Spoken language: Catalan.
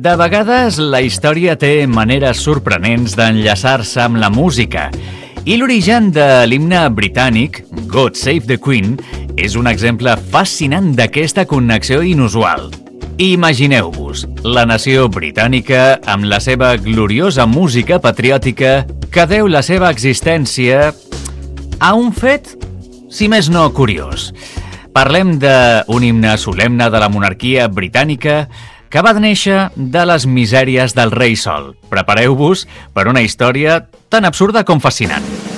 De vegades, la història té maneres sorprenents d'enllaçar-se amb la música i l'origen de l'himne britànic, God Save the Queen, és un exemple fascinant d'aquesta connexió inusual. Imagineu-vos la nació britànica amb la seva gloriosa música patriòtica que deu la seva existència a un fet, si més no curiós. Parlem d'un himne solemne de la monarquia britànica que va néixer de les misèries del rei Sol. Prepareu-vos per una història tan absurda com fascinant.